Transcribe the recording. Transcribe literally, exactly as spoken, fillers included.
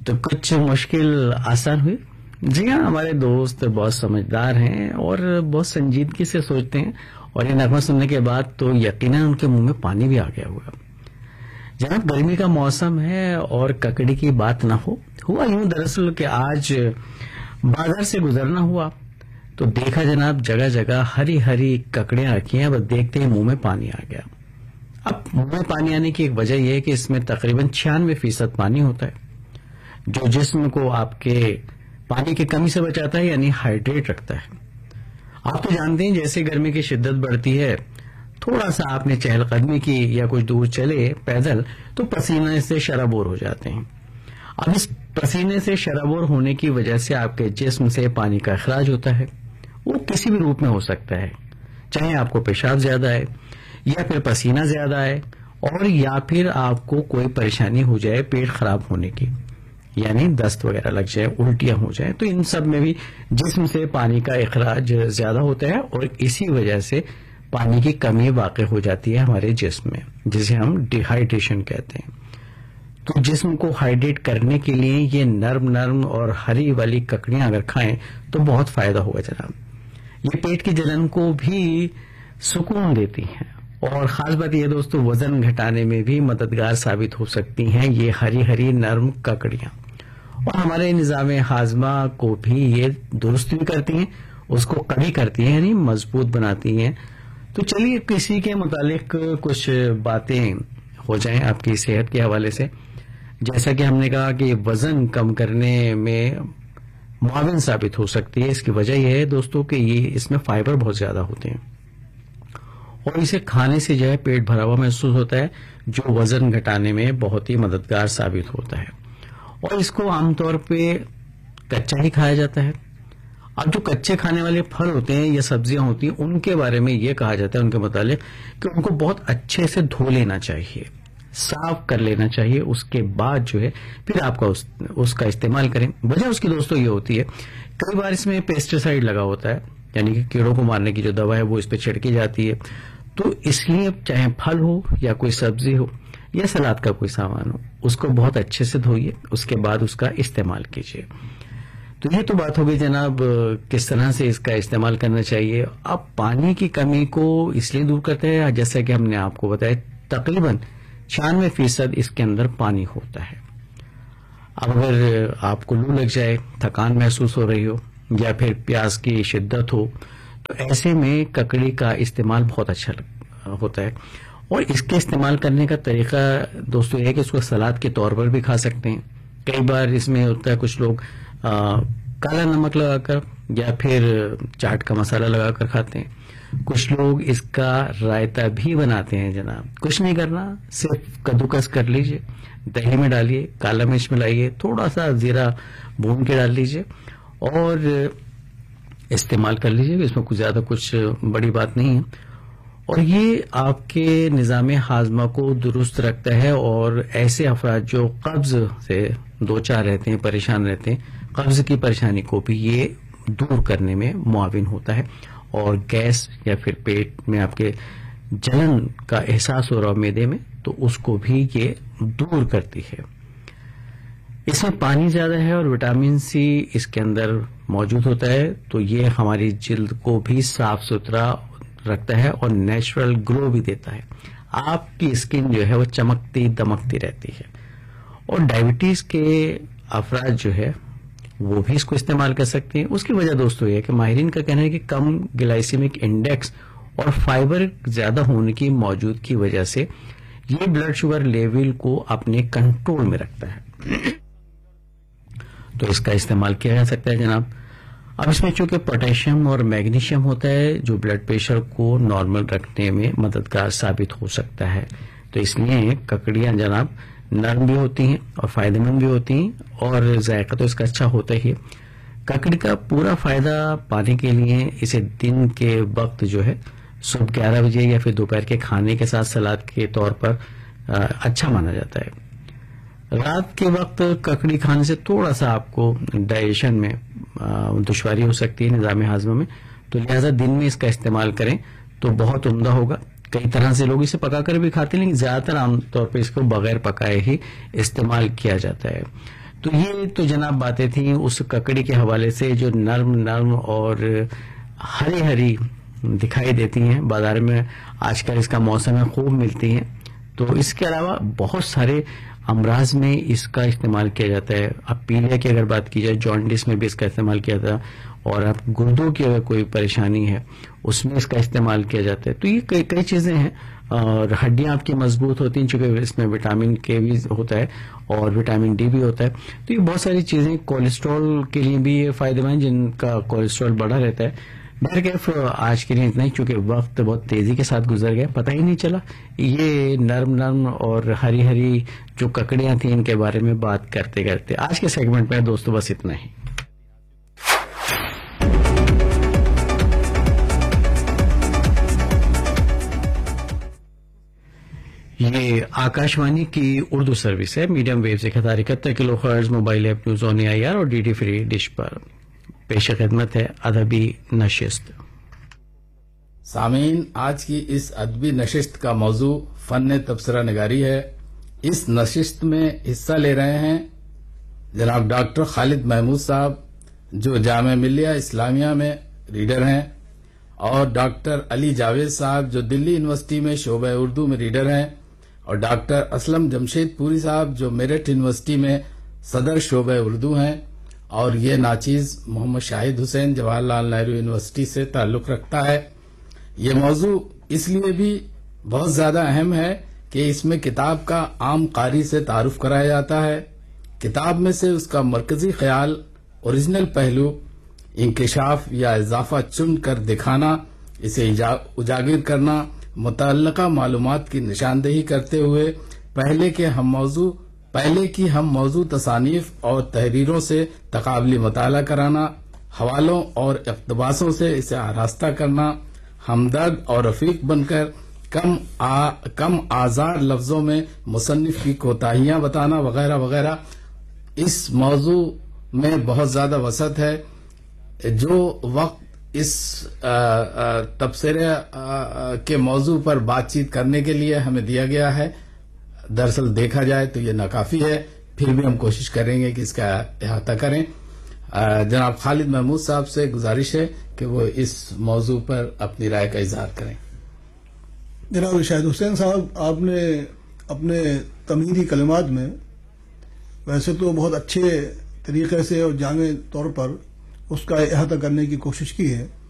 تو کچھ مشکل آسان ہوئی. جی ہاں، ہمارے دوست بہت سمجھدار ہیں اور بہت سنجیدگی سے سوچتے ہیں، اور یہ نغمہ سننے کے بعد تو یقیناً ان کے منہ میں پانی بھی آ گیا ہوگا. جناب، گرمی کا موسم ہے اور ککڑی کی بات نہ ہو. ہوا یوں دراصل کہ آج بازار سے گزرنا ہوا تو دیکھا جناب جگہ جگہ ہری ہری ککڑیاں رکھی ہیں، بس دیکھتے ہی منہ میں پانی آ گیا. اب منہ میں پانی آنے کی ایک وجہ یہ ہے کہ اس میں تقریباً چھیانوے فیصد پانی ہوتا ہے، جو جسم کو آپ کے پانی کی کمی سے بچاتا ہے، یعنی ہائیڈریٹ رکھتا ہے. آپ تو جانتے ہیں جیسے گرمی کی شدت بڑھتی ہے، تھوڑا سا آپ نے چہل قدمی کی یا کچھ دور چلے پیدل تو پسینے سے شرابور ہو جاتے ہیں. اب اس پسینے سے شرابور ہونے کی وجہ سے آپ کے جسم سے پانی کا اخراج ہوتا ہے. وہ کسی بھی روپ میں ہو سکتا ہے، چاہے آپ کو پیشاب زیادہ ہے یا پھر پسینہ زیادہ ہے، اور یا پھر آپ کو کوئی پریشانی ہو جائے پیٹ خراب ہونے کی، یعنی دست وغیرہ لگ جائے، الٹیاں ہو جائیں، تو ان سب میں بھی جسم سے پانی کا اخراج زیادہ ہوتا ہے اور اسی وجہ سے پانی کی کمی واقع ہو جاتی ہے ہمارے جسم میں، جسے ہم ڈی ہائیڈریشن کہتے ہیں. تو جسم کو ہائیڈریٹ کرنے کے لیے یہ نرم نرم اور ہری والی ککڑیاں اگر کھائیں تو بہت فائدہ ہوگا جناب. یہ پیٹ کی جلن کو بھی سکون دیتی ہیں، اور خاص بات یہ دوستو وزن گھٹانے میں بھی مددگار ثابت ہو سکتی ہیں یہ ہری ہری نرم ککڑیاں. اور ہمارے نظام ہاضمہ کو بھی یہ درست بھی کرتی ہیں، اس کو قوی کرتی ہیں، یعنی مضبوط بناتی ہیں. تو چلیے کسی کے متعلق کچھ باتیں ہو جائیں آپ کی صحت کے حوالے سے. جیسا کہ ہم نے کہا کہ وزن کم کرنے میں معاون ثابت ہو سکتی ہے. اس کی وجہ یہ ہے دوستو کہ یہ اس میں فائبر بہت زیادہ ہوتے ہیں اور اسے کھانے سے جو ہے پیٹ بھرا ہوا محسوس ہوتا ہے، جو وزن گھٹانے میں بہت ہی مددگار ثابت ہوتا ہے. اور اس کو عام طور پہ کچا ہی کھایا جاتا ہے. اب جو کچے کھانے والے پھل ہوتے ہیں یا سبزیاں ہوتی ہیں ان کے بارے میں یہ کہا جاتا ہے ان کے متعلق کہ ان کو بہت اچھے سے دھو لینا چاہیے، صاف کر لینا چاہیے، اس کے بعد جو ہے پھر آپ کا اس, اس کا استعمال کریں. وجہ اس کی دوستوں یہ ہوتی ہے کئی بار اس میں پیسٹیسائڈ لگا ہوتا ہے، یعنی کہ کیڑوں کو مارنے کی جو دوا ہے وہ اس پہ چھڑکی جاتی ہے. تو اس لیے چاہے پھل ہو یا کوئی سبزی ہو یا سلاد کا کوئی سامان ہو، اس کو بہت اچھے سے دھوئیے، اس کے بعد اس کا استعمال کیجیے. تو یہ تو بات ہو گئی جناب کس طرح سے اس کا استعمال کرنا چاہیے. اب پانی کی کمی کو اس لیے دور کرتے ہیں جیسا کہ ہم نے آپ کو بتایا تقریباً چھیانوے فیصد اس کے اندر پانی ہوتا ہے. اب اگر آپ کو لو لگ جائے، تھکان محسوس ہو رہی ہو یا پھر پیاس کی شدت ہو، تو ایسے میں ککڑی کا استعمال بہت اچھا ہوتا ہے. اور اس کے استعمال کرنے کا طریقہ دوستو یہ ہے کہ اس کو سلاد کے طور پر بھی کھا سکتے ہیں. کئی بار اس میں ہوتا ہے کچھ لوگ کالا نمک لگا کر یا پھر چاٹ کا مسالہ لگا کر کھاتے ہیں. کچھ لوگ اس کا رائتا بھی بناتے ہیں جناب. کچھ نہیں کرنا، صرف کدوکس کر لیجئے، دہی میں ڈالیے، کالا مرچ ملائیے، تھوڑا سا زیرہ بھون کے ڈال لیجئے اور استعمال کر لیجئے. اس میں کچھ زیادہ کچھ بڑی بات نہیں ہے، اور یہ آپ کے نظام ہاضمہ کو درست رکھتا ہے. اور ایسے افراد جو قبض سے دو چار رہتے ہیں، پریشان رہتے ہیں، قبض کی پریشانی کو بھی یہ دور کرنے میں معاون ہوتا ہے. اور گیس یا پھر پیٹ میں آپ کے جلن کا احساس ہو رہا معدے میں، تو اس کو بھی یہ دور کرتی ہے. اس میں پانی زیادہ ہے اور وٹامن سی اس کے اندر موجود ہوتا ہے، تو یہ ہماری جلد کو بھی صاف ستھرا رکھتا ہے اور نیچرل گلو بھی دیتا ہے. آپ کی اسکن جو ہے وہ چمکتی دمکتی رہتی ہے. اور ڈائبٹیز کے افراد جو ہے وہ بھی اس کو استعمال کر سکتے ہیں. اس کی وجہ دوستو یہ ہے کہ ماہرین کا کہنا ہے کہ کم گلائسیمک انڈیکس اور فائبر زیادہ ہونے کی موجود کی وجہ سے یہ بلڈ شوگر لیول کو اپنے کنٹرول میں رکھتا ہے. تو اس کا استعمال کیا جا سکتا ہے جناب. اب اس میں چونکہ پوٹیشیم اور میگنیشیم ہوتا ہے جو بلڈ پریشر کو نارمل رکھنے میں مددگار ثابت ہو سکتا ہے. تو اس لیے ککڑیاں جناب نرم بھی ہوتی ہیں اور فائدہ مند بھی ہوتی ہیں، اور ذائقہ تو اس کا اچھا ہوتا ہی ہے. ککڑی کا پورا فائدہ پانے کے لیے اسے دن کے وقت جو ہے صبح گیارہ بجے یا پھر دوپہر کے کھانے کے ساتھ سلاد کے طور پر اچھا مانا جاتا ہے. رات کے وقت ککڑی کھانے سے تھوڑا سا آپ کو ڈائجیشن میں دشواری ہو سکتی ہے نظام ہاضمہ میں، تو لہذا دن میں اس کا استعمال کریں تو بہت عمدہ ہوگا. کئی طرح سے لوگ اسے پکا کر بھی کھاتے ہیں، لیکن زیادہ تر عام طور پہ اس کو بغیر پکائے ہی استعمال کیا جاتا ہے. تو یہ تو جناب باتیں تھیں اس ککڑی کے حوالے سے جو نرم نرم اور ہری ہری دکھائی دیتی ہیں بازار میں آج کل، اس کا موسم ہے، خوب ملتی ہیں. تو اس کے علاوہ بہت سارے امراض میں اس کا استعمال کیا جاتا ہے. اب پیلیا کی اگر بات کی جائے، جانڈس میں بھی اس کا استعمال کیا جاتا ہے، اور اب گردوں کی اگر کوئی پریشانی ہے اس میں اس کا استعمال کیا جاتا ہے. تو یہ کئی کئی چیزیں ہیں، اور ہڈیاں آپ کی مضبوط ہوتی ہیں چونکہ اس میں وٹامن کے بھی ہوتا ہے اور وٹامن ڈی بھی ہوتا ہے. تو یہ بہت ساری چیزیں کولیسٹرول کے لیے بھی یہ فائدہ مند، جن کا کولیسٹرول بڑا رہتا ہے. بہرکیف آج کے لیے اتنا ہی، چونکہ وقت بہت تیزی کے ساتھ گزر گیا، پتہ ہی نہیں چلا. یہ نرم نرم اور ہری ہری جو ککڑیاں تھیں ان کے بارے میں بات کرتے کرتے آج کے سیگمنٹ میں دوستو بس اتنا ہی. یہ آکاشوانی کی اردو سروس ہے، میڈیم ویو سے خطا اکہتر کلو hertz, mobile app news on I R اور ڈی ڈی فری ڈش پر. پیش خدمت ہے ادبی نشست. سامعین، آج کی اس ادبی نشست کا موضوع فن تبصرہ نگاری ہے. اس نشست میں حصہ لے رہے ہیں جناب ڈاکٹر خالد محمود صاحب، جو جامعہ ملیہ اسلامیہ میں ریڈر ہیں، اور ڈاکٹر علی جاوید صاحب، جو دلی یونیورسٹی میں شعبہ اردو میں ریڈر ہیں، اور ڈاکٹر اسلم جمشید پوری صاحب، جو میرٹھ یونیورسٹی میں صدر شعبہ اردو ہیں. اور یہ ناچیز محمد شاہد حسین جواہر لال نہرو یونیورسٹی سے تعلق رکھتا ہے. یہ موضوع اس لیے بھی بہت زیادہ اہم ہے کہ اس میں کتاب کا عام قاری سے تعارف کرایا جاتا ہے. کتاب میں سے اس کا مرکزی خیال، اوریجنل پہلو، انکشاف یا اضافہ چن کر دکھانا، اسے اجاگر کرنا، متعلقہ معلومات کی نشاندہی کرتے ہوئے پہلے کے ہم موضوع پہلے کی ہم موضوع تصانیف اور تحریروں سے تقابلی مطالعہ کرانا، حوالوں اور اقتباسوں سے اسے آراستہ کرنا، ہمدرد اور رفیق بن کر کم آ, کم آزار لفظوں میں مصنف کی کوتاہیاں بتانا وغیرہ وغیرہ. اس موضوع میں بہت زیادہ وسعت ہے. جو وقت اس تبصرے کے موضوع پر بات چیت کرنے کے لیے ہمیں دیا گیا ہے، دراصل دیکھا جائے تو یہ ناکافی ہے. پھر بھی ہم کوشش کریں گے کہ اس کا احاطہ کریں. جناب خالد محمود صاحب سے گزارش ہے کہ وہ اس موضوع پر اپنی رائے کا اظہار کریں. جناب شاہد حسین صاحب، آپ نے اپنے تمہیدی کلمات میں ویسے تو بہت اچھے طریقے سے اور جامع طور پر اس کا احاطہ کرنے کی کوشش کی ہے،